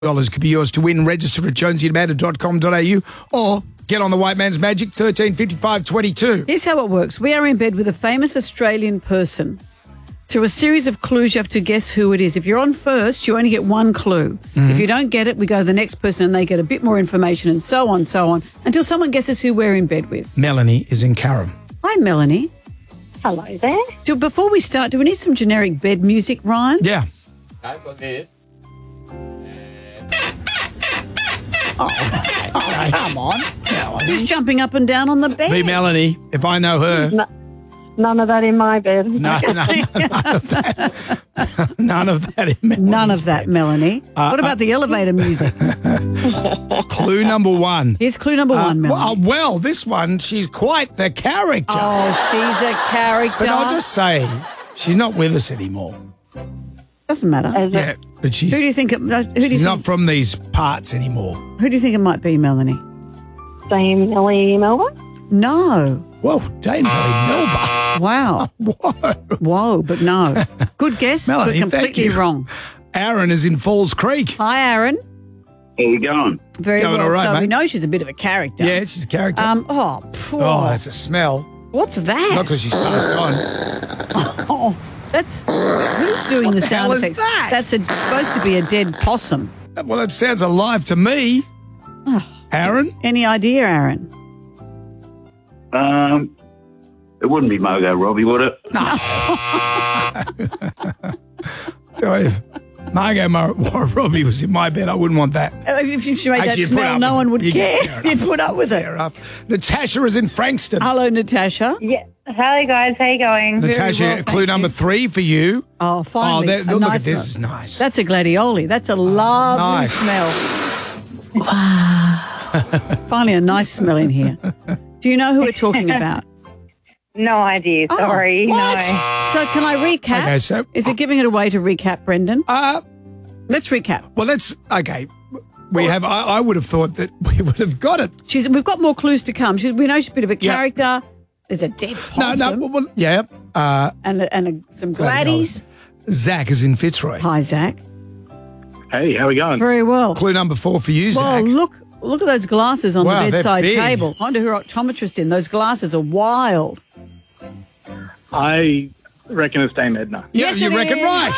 dollars could be yours to win. Register at jonesyandamanda.com.au or get on the White Man's Magic 135522. Here's how it works. We are in bed with a famous Australian person. Through a series of clues, you have to guess who it is. If you're on first, you only get one clue. If you don't get it, we go to the next person and they get a bit more information and so on, until someone guesses who we're in bed with. Melanie is in Carrum. Hi, Melanie. Hello there. Before we start, do we need some generic bed music, Ryan? Yeah. I've got this. Come on. Who's jumping up and down on the bed? Be Melanie, if I know her. None of that in my bed. No, none of that. None of that in Melanie's None of that, bed. Melanie. What about the elevator music? Clue number one. Here's clue number one, Melanie. Well, this one, she's quite the character. Oh, she's a character. But I'll just say, she's not with us anymore. Doesn't matter. Yeah, but Who do you think? she's not from these parts anymore. Who do you think it might be, Melanie? Dame Ellie Melba? No. Whoa, Dame Melba. Wow. Whoa, but no. Good guess, Melanie, but completely thank you. wrong. Aaron is in Falls Creek. Hi, Aaron. How you going? Very Going well. all right, so mate. we know she's a bit of a character. Yeah, she's a character. Oh, that's a smell. what's that? Not because she's passed on. Oh, that's who's doing the sound hell is effects? that? That's supposed to be a dead possum. Well, that sounds alive to me. Aaron? Any idea, Aaron? It wouldn't be Mogo Robbie, would it? So if Margot Robbie was in my bed, I wouldn't want that. If she made Actually, that you'd put smell, up no with one it. would You get- care. fair You'd put up with it. Fair enough. Natasha is in Frankston. Hello, Natasha. Yeah. Hi, guys. How you going? Natasha, well, thank clue number you. 3 for you. Oh, finally. Oh, a look nice at this. one. Is nice. That's a gladioli. That's a lovely Nice. smell. Finally, a nice smell in here. Do you know who we're talking about? No idea. Sorry. what? No. So can I recap? Okay, so- Is it giving it away to recap, Brendan? Let's recap. Well, that's okay. We have. I would have thought that we would have got it. We've got more clues to come. We know she's a bit of a Yeah. character. There's a dead possum. No. Well, yeah. And some gladdies. Zach is in Fitzroy. Hi, Zach. Hey, how we going? Very well. Clue number 4 for you, Well, Zach. look at those glasses on Wow, the they're bedside big. table. I wonder who her optometrist in. Those glasses are wild. I reckon it's Dame Edna. Yeah, Yes, you it reckon is. right.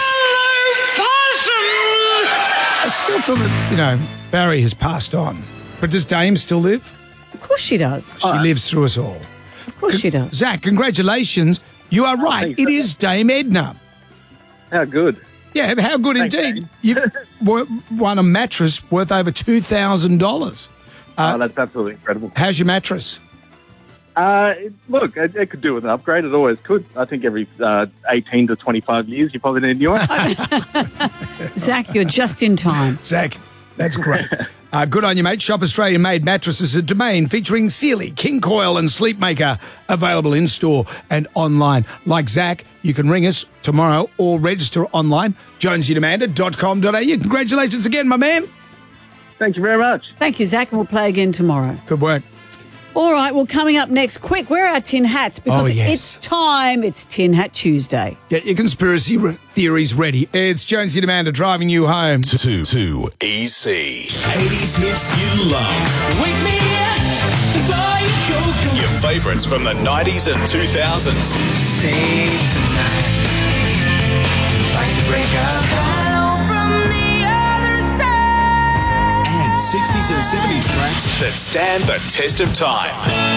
I still feel that, Barry has passed on. But does Dame still live? Of course she does. She lives through us all. Of course she does. Zach, congratulations. You are right. thanks, It Zach. is Dame Edna. How good. Yeah, how good Thanks, indeed. Dame. You've won a mattress worth over $2,000. That's absolutely incredible. How's your mattress? Look, it could do with an upgrade. It always could. I think every 18 to 25 years, you probably need a new one. Zach, you're just in time. Zach, that's great. Good on you, mate. Shop Australian-made mattresses at Domain featuring Sealy, King Coil and Sleepmaker. Available in-store and online. Like Zach, you can ring us tomorrow or register online. jonesyandamanda.com.au. Congratulations again, my man. Thank you very much. Thank you, Zach, and we'll play again tomorrow. Good work. All right, well, coming up next, quick, where are our tin hats? Because Oh, yes. it's time. It's Tin Hat Tuesday. Get your conspiracy theories ready. It's Jonesy and Amanda driving you home. Too easy. 80s hits you love. Wake me up before you go. Your favourites from the 90s and 2000s. Save tonight. Fight the break of hello from the other side. And 60s and 70s tracks that stand the test of time.